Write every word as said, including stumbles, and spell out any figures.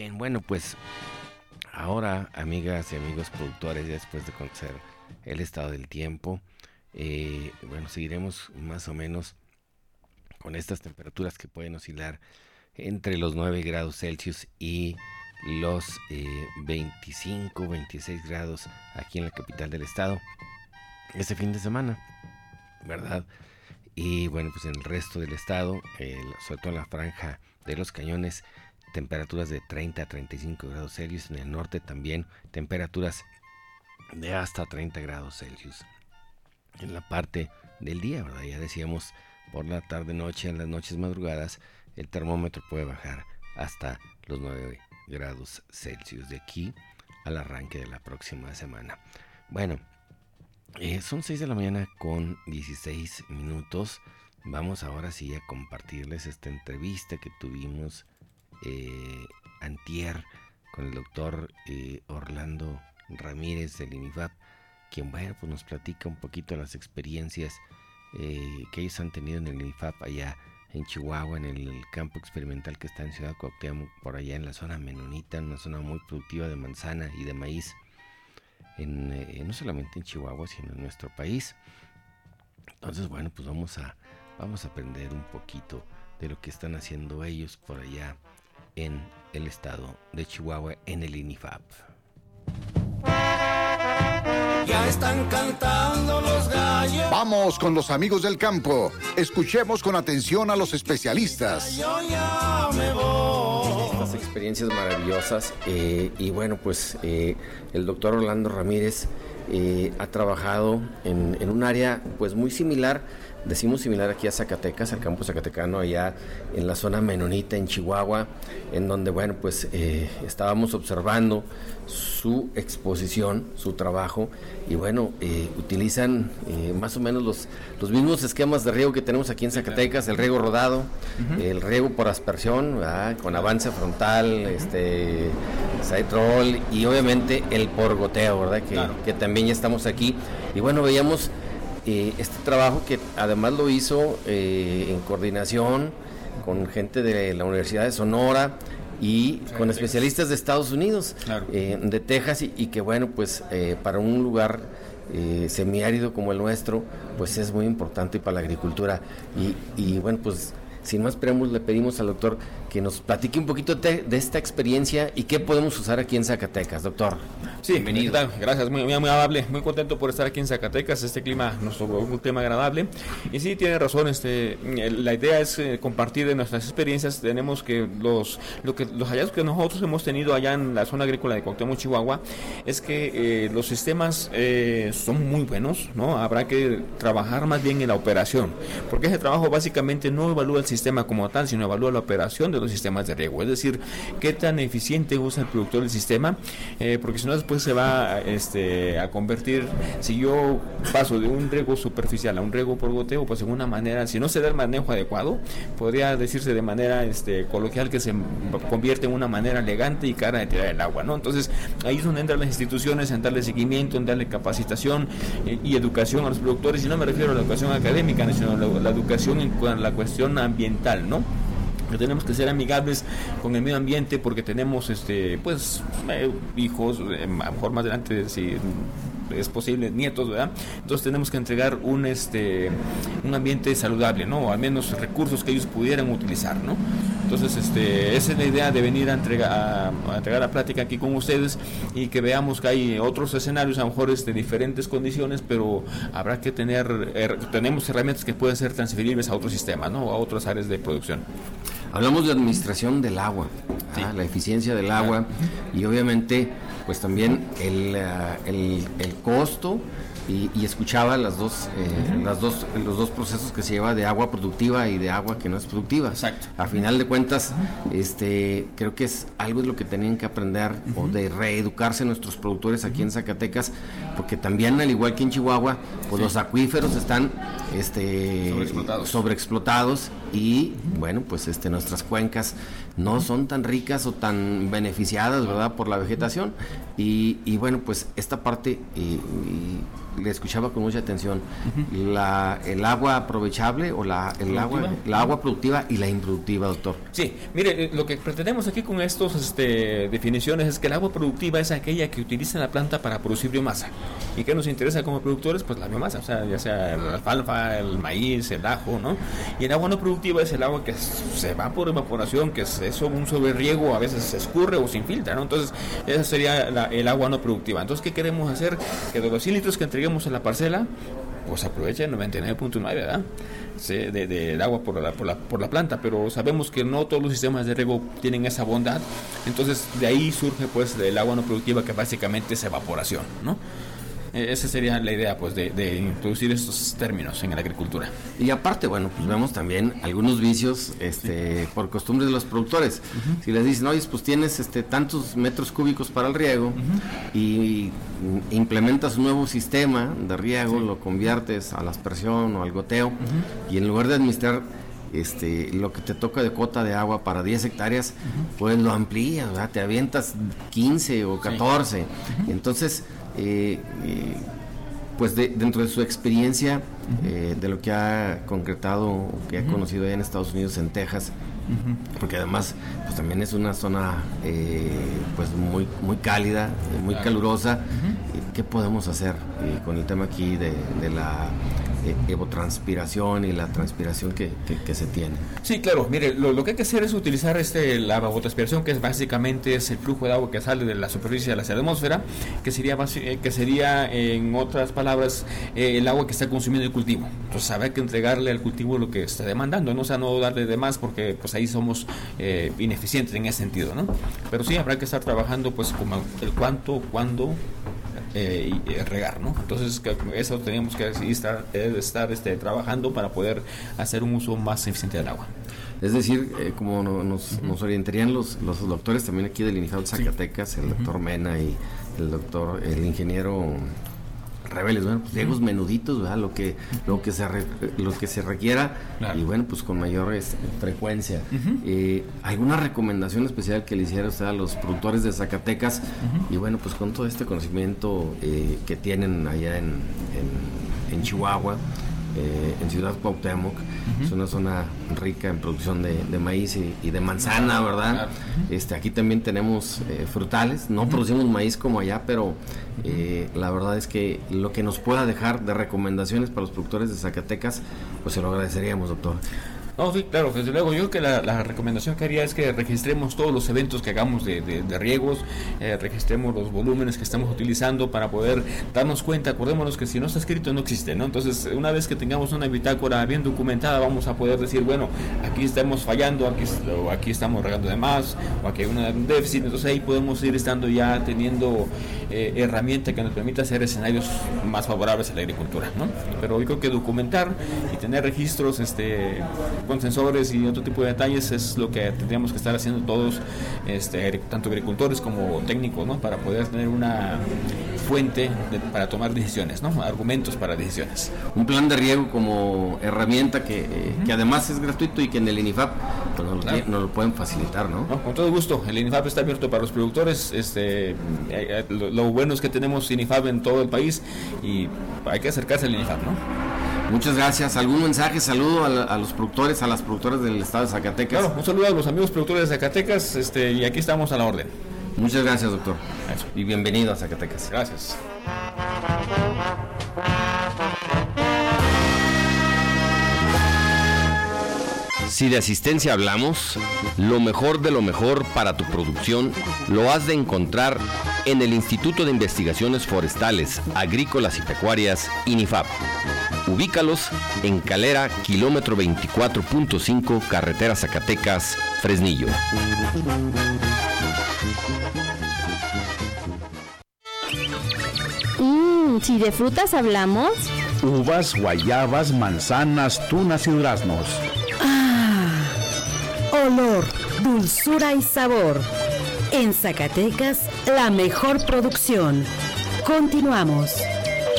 Bien, bueno, pues ahora, amigas y amigos productores, ya después de conocer el estado del tiempo, eh, bueno, seguiremos más o menos con estas temperaturas que pueden oscilar entre los nueve grados Celsius y los eh, veinticinco, veintiséis grados aquí en la capital del estado este fin de semana, ¿verdad? Y bueno, pues en el resto del estado, eh, sobre todo en la franja de los Cañones, temperaturas de treinta a treinta y cinco grados Celsius. En el norte también temperaturas de hasta treinta grados Celsius. En la parte del día, ¿verdad? Ya decíamos, por la tarde-noche, en las noches madrugadas, el termómetro puede bajar hasta los nueve grados Celsius de aquí al arranque de la próxima semana. Bueno, eh, son seis de la mañana con dieciséis minutos. Vamos ahora sí a compartirles esta entrevista que tuvimos eh, antier con el doctor eh, Orlando Ramírez del INIFAP, quien bueno, pues nos platica un poquito las experiencias eh, que ellos han tenido en el INIFAP allá en Chihuahua, en el campo experimental que está en Ciudad Cuauhtémoc, por allá en la zona menonita, una zona muy productiva de manzana y de maíz, en, eh, no solamente en Chihuahua, sino en nuestro país. Entonces, bueno, pues vamos a, vamos a aprender un poquito de lo que están haciendo ellos por allá en el estado de Chihuahua, en el INIFAP. Ya están cantando los gallos. Vamos con los amigos del campo. Escuchemos con atención a los especialistas. Yo ya me voy. Estas experiencias maravillosas eh, y bueno, pues eh, el doctor Orlando Ramírez eh, ha trabajado en, en un área pues muy similar, decimos similar aquí a Zacatecas, al campo zacatecano, allá en la zona menonita en Chihuahua, en donde bueno, pues eh, estábamos observando su exposición, su trabajo, y bueno, eh, utilizan eh, más o menos los, los mismos esquemas de riego que tenemos aquí en Zacatecas, el riego rodado, uh-huh. el riego por aspersión, ¿verdad? Con avance frontal, uh-huh. este side roll, y obviamente el por goteo, ¿verdad? Que, claro. que también ya estamos aquí, y bueno, veíamos Eh, este trabajo que además lo hizo eh, en coordinación con gente de la Universidad de Sonora y sí, con especialistas de Estados Unidos, claro. eh, de Texas, y, y que bueno, pues eh, para un lugar eh, semiárido como el nuestro, pues es muy importante para la agricultura. Y, y bueno, pues sin más preámbulos, le pedimos al doctor que nos platique un poquito de, de esta experiencia y qué podemos usar aquí en Zacatecas, doctor. Sí, bienvenido. Gracias, muy, muy amable, muy contento por estar aquí en Zacatecas. Este clima nos tocó un tema agradable. Y sí, tiene razón, este, la idea es eh, compartir de nuestras experiencias. Tenemos que los, lo que los hallazgos que nosotros hemos tenido allá en la zona agrícola de Cuauhtémoc, Chihuahua, es que eh, los sistemas eh, son muy buenos, ¿no? Habrá que trabajar más bien en la operación, porque ese trabajo básicamente no evalúa el sistema como tal, sino evalúa la operación de los sistemas de riego, es decir, qué tan eficiente usa el productor del sistema, eh, porque si no después se va este, a convertir, si yo paso de un riego superficial a un riego por goteo, pues en una manera, si no se da el manejo adecuado, podría decirse de manera este, coloquial que se convierte en una manera elegante y cara de tirar el agua, ¿no? Entonces ahí es donde entran las instituciones en darle seguimiento, en darle capacitación eh, y educación a los productores, y no me refiero a la educación académica, sino a la, la educación en la cuestión ambiental, ¿no? Que tenemos que ser amigables con el medio ambiente, porque tenemos este pues eh, hijos, eh, a lo mejor más adelante si es posible nietos, ¿verdad? Entonces tenemos que entregar un este un ambiente saludable, ¿no? O al menos recursos que ellos pudieran utilizar, ¿no? Entonces este esa es la idea de venir a entregar a, a entregar la plática aquí con ustedes, y que veamos que hay otros escenarios, a lo mejor de este, diferentes condiciones, pero habrá que tener er, tenemos herramientas que pueden ser transferibles a otros sistemas, ¿no? A otras áreas de producción. Hablamos de administración del agua, sí. ah, la eficiencia del agua, uh-huh. y obviamente pues también el, uh, el, el costo, y, y escuchaba las dos, eh, uh-huh. las dos, los dos procesos que se lleva de agua productiva y de agua que no es productiva. Exacto. A final de cuentas, uh-huh. este, creo que es algo de lo que tenían que aprender, uh-huh. o de reeducarse nuestros productores aquí uh-huh. en Zacatecas, porque también, al igual que en Chihuahua, pues sí. los acuíferos están este, sobreexplotados. sobreexplotados y uh-huh. bueno, pues este, nuestras cuencas no son tan ricas o tan beneficiadas, ¿verdad?, por la vegetación, y, y bueno, pues esta parte y, y le escuchaba con mucha atención, uh-huh. la, el agua aprovechable o la, el agua, la agua productiva y la improductiva, doctor. Sí, mire, lo que pretendemos aquí con estas este, definiciones es que el agua productiva es aquella que utiliza la planta para producir biomasa. ¿Y qué nos interesa como productores? Pues la biomasa, o sea, ya sea la alfalfa, el maíz, el ajo, ¿no? Y el agua no productiva es el agua que se va por evaporación, que es eso, un sobreriego, a veces se escurre o se infiltra, ¿no? Entonces, esa sería la, el agua no productiva. Entonces, ¿qué queremos hacer? Que de los cien litros que entreguemos en la parcela, pues aproveche el noventa y nueve punto nueve, ¿verdad? Sí, de, de, de agua por la, por, la, por la planta, pero sabemos que no todos los sistemas de riego tienen esa bondad. Entonces, de ahí surge, pues, el agua no productiva, que básicamente es evaporación, ¿no? Esa sería la idea, pues, de, de introducir estos términos en la agricultura. Y aparte, bueno, pues vemos también algunos vicios este, sí. por costumbres de los productores. Uh-huh. Si les dicen, oye, pues tienes este, tantos metros cúbicos para el riego, uh-huh. y implementas un nuevo sistema de riego, sí. lo conviertes a la aspersión o al goteo, uh-huh. y en lugar de administrar Este, lo que te toca de cuota de agua para diez hectáreas, uh-huh. pues lo amplías, ¿verdad? Te avientas quince o catorce. Sí. Uh-huh. Entonces, eh, eh, pues de, dentro de su experiencia, uh-huh. eh, de lo que ha concretado, que uh-huh. ha conocido allá en Estados Unidos, en Texas, uh-huh. porque además pues también es una zona eh, pues muy, muy cálida, muy claro. calurosa. Uh-huh. ¿Qué podemos hacer eh, con el tema aquí de, de la evotranspiración y la transpiración que, que, que se tiene? Sí, claro, mire, lo, lo que hay que hacer es utilizar este la evotranspiración, que es básicamente es el flujo de agua que sale de la superficie hacia la atmósfera, que sería que sería en otras palabras eh, el agua que está consumiendo el cultivo. Entonces habrá que entregarle al cultivo lo que está demandando, no, o sea, no darle de más, porque pues ahí somos eh, ineficientes en ese sentido, ¿no? Pero sí habrá que estar trabajando pues como el cuánto, cuándo Eh, y eh, regar, ¿no? Entonces que eso tenemos que estar, eh, estar este, trabajando para poder hacer un uso más eficiente del agua. Es decir, eh, como no, nos, uh-huh. nos orientarían los, los doctores también aquí del INIFAP Zacatecas, sí. el uh-huh. doctor Mena y el doctor, el ingeniero Reveles, bueno, pues riegos menuditos, ¿verdad? Lo que, lo que se re, lo que se requiera, claro. y bueno, pues con mayor este, frecuencia. Uh-huh. Eh, ¿alguna recomendación especial que le hiciera usted a los productores de Zacatecas? Uh-huh. Y bueno, pues con todo este conocimiento eh, que tienen allá en, en, en Chihuahua, eh, en Ciudad Cuauhtémoc, uh-huh. es una zona rica en producción de, de maíz y, y de manzana, ¿verdad? Claro. Uh-huh. Este, aquí también tenemos eh, frutales, no uh-huh. producimos maíz como allá, pero eh, la verdad es que lo que nos pueda dejar de recomendaciones para los productores de Zacatecas, pues se lo agradeceríamos, doctor. No, sí, claro, desde luego. Yo creo que la, la recomendación que haría es que registremos todos los eventos que hagamos de, de, de riegos, eh, registremos los volúmenes que estamos utilizando para poder darnos cuenta. Acordémonos que si no está escrito no existe, ¿no? Entonces, una vez que tengamos una bitácora bien documentada, vamos a poder decir, bueno, aquí estamos fallando, aquí, o aquí estamos regando de más, o aquí hay un déficit. Entonces ahí podemos ir estando ya teniendo eh, herramienta que nos permita hacer escenarios más favorables a la agricultura, ¿no? Pero yo creo que documentar y tener registros, este con sensores y otro tipo de detalles es lo que tendríamos que estar haciendo todos, este, tanto agricultores como técnicos, ¿no? Para poder tener una fuente de, para tomar decisiones, ¿no? Argumentos para decisiones. Un plan de riego como herramienta que, eh, uh-huh. que además es gratuito y que en el INIFAP pues, nos, claro. lo, nos lo pueden facilitar, ¿no? No, con todo gusto. El INIFAP está abierto para los productores. Este, lo, lo bueno es que tenemos INIFAP en todo el país y hay que acercarse al INIFAP, ¿no? Muchas gracias. ¿Algún mensaje, saludo a, la, a los productores, a las productoras del estado de Zacatecas? Claro, un saludo a los amigos productores de Zacatecas, este, y aquí estamos a la orden. Muchas gracias, doctor. Eso. Y bienvenido a Zacatecas. Gracias. Si de asistencia hablamos, lo mejor de lo mejor para tu producción lo has de encontrar en el Instituto de Investigaciones Forestales, Agrícolas y Pecuarias, INIFAP. Ubícalos en Calera, kilómetro veinticuatro punto cinco, carretera Zacatecas, Fresnillo. Mmm, si de frutas hablamos. Uvas, guayabas, manzanas, tunas y duraznos. Ah, olor, dulzura y sabor. En Zacatecas, la mejor producción. Continuamos.